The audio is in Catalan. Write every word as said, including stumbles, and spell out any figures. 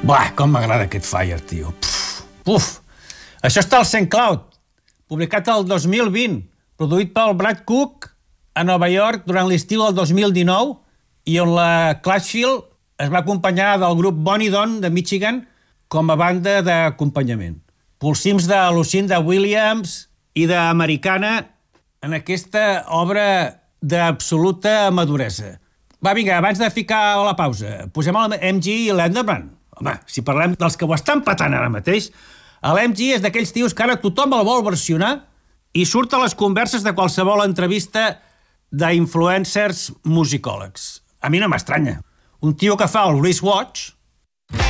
Buah, com m'agrada aquest Fire, tio. Puf, puf. Això està al SoundCloud, publicat el dos mil vint, produït pel Brad Cook a Nova York durant l'estiu del dos mil dinou i on la Clashfield es va acompanyar del grup Bonnie Don de Michigan com a banda d'acompanyament. Pulsims de Lucinda Williams i d'Americana en aquesta obra d'absoluta maduresa. Va, vinga, abans de ficar la pausa, posem el M G i l'Enderman. Home, si parlem dels que ho estan patant ara mateix, l'M G és d'aquells tios que ara tothom el vol versionar i surt a les converses de qualsevol entrevista d'influencers musicòlegs. A mi no m'estranya. Un tio que fa el wristwatch